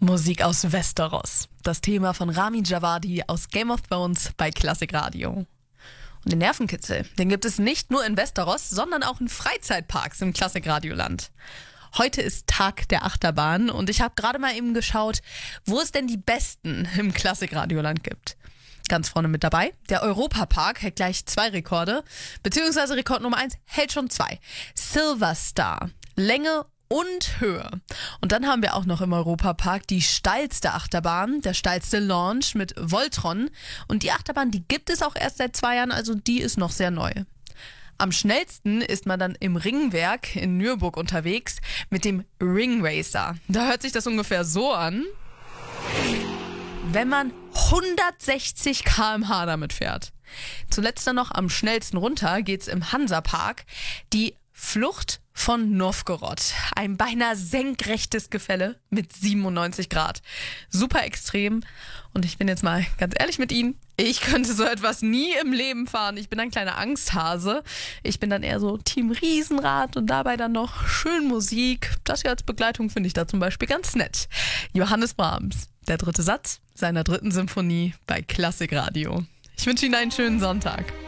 Musik aus Westeros. Das Thema von Ramin Djawadi aus Game of Thrones bei Klassik Radio. Und den Nervenkitzel, den gibt es nicht nur in Westeros, sondern auch in Freizeitparks im Klassikradioland. Heute ist Tag der Achterbahn und ich habe gerade mal eben geschaut, wo es denn die besten im Klassikradioland gibt. Ganz vorne mit dabei, der Europapark hält gleich 2 Rekorde, beziehungsweise Rekord Nummer 1 hält schon 2. Silver Star, Länge und Höhe. Und dann haben wir auch noch im Europapark die steilste Achterbahn, der steilste Launch mit Voltron. Und die Achterbahn, die gibt es auch erst seit 2 Jahren, also die ist noch sehr neu. Am schnellsten ist man dann im Ringwerk in Nürburg unterwegs mit dem Ring Racer. Da hört sich das ungefähr so an, wenn man 160 km/h damit fährt. Zuletzt dann noch am schnellsten runter geht's im Hansapark. Die Flucht von Novgorod. Ein beinahe senkrechtes Gefälle mit 97 Grad. Super extrem. Und ich bin jetzt mal ganz ehrlich mit Ihnen. Ich könnte so etwas nie im Leben fahren. Ich bin ein kleiner Angsthase. Ich bin dann eher so Team Riesenrad und dabei dann noch schön Musik. Das hier als Begleitung finde ich da zum Beispiel ganz nett. Johannes Brahms, der 3. Satz seiner 3. Symphonie bei Klassik Radio. Ich wünsche Ihnen einen schönen Sonntag.